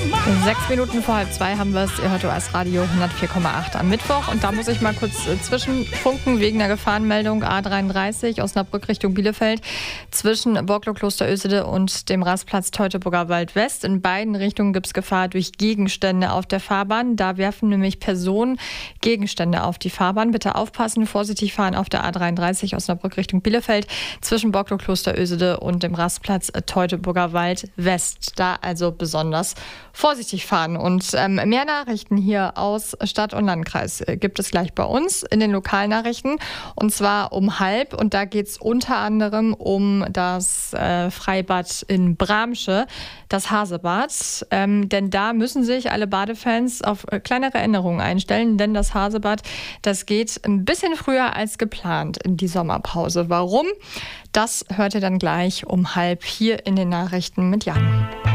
6 Minuten vor 1:30 haben wir es. Ihr hört OS Radio 104,8 am Mittwoch. Und da muss ich mal kurz zwischenfunken wegen der Gefahrenmeldung A33 Osnabrück Richtung Bielefeld zwischen Borklo-Kloster Ösede und dem Rastplatz Teutoburger Wald West. In beiden Richtungen gibt es Gefahr durch Gegenstände auf der Fahrbahn. Da werfen nämlich Personen Gegenstände auf die Fahrbahn. Bitte aufpassen, vorsichtig fahren auf der A33 Osnabrück Richtung Bielefeld zwischen Borklo-Kloster Ösede und dem Rastplatz Teutoburger Wald West. Da also besonders vorsichtig fahren. Und mehr Nachrichten hier aus Stadt und Landkreis gibt es gleich bei uns in den Lokalnachrichten. Und zwar um 12:30. Und da geht es unter anderem um das Freibad in Bramsche, das Hasebad. Denn da müssen sich alle Badefans auf kleinere Änderungen einstellen. Denn das Hasebad, das geht ein bisschen früher als geplant in die Sommerpause. Warum? Das hört ihr dann gleich um 12:30 hier in den Nachrichten mit Jan.